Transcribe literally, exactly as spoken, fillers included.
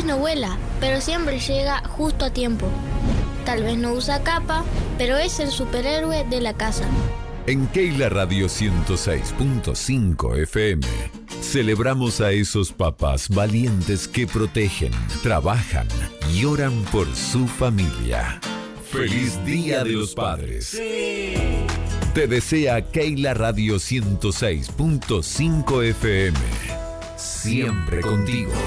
no vuela, pero siempre llega justo a tiempo. Tal vez no usa capa, pero es el superhéroe de la casa. En Keila Radio ciento seis punto cinco F M celebramos a esos papás valientes que protegen, trabajan y oran por su familia. ¡Feliz Día de los Padres! Sí. Te desea Keila Radio ciento seis punto cinco F M. Siempre contigo.